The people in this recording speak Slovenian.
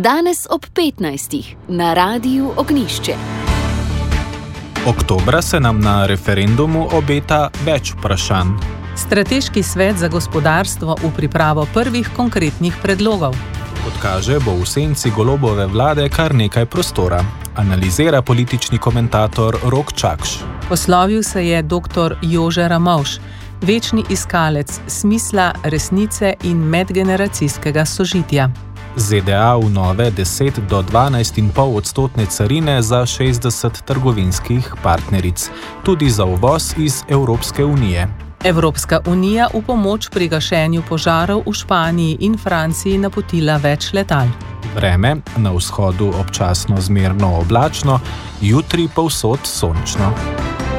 Danes ob 15. na Radiu Ognjišče. Oktobra se nam na referendumu obeta več vprašanj. Strateški svet za gospodarstvo v pripravo prvih konkretnih predlogov. Kot kaže, bo v senci Golobove vlade kar nekaj prostora, analizira politični komentator Rok Čakš. Poslovil se je dr. Jože Ramovš, večni iskalec smisla, resnice in medgeneracijskega sožitja. ZDA v nove 10 do 12,5% carine za 60 trgovinskih partneric, tudi za uvoz iz Evropske unije. Evropska unija v pomoč pri gašenju požarov v Španiji in Franciji napotila več letal. Vreme, na vzhodu občasno zmerno oblačno, jutri povsod sončno.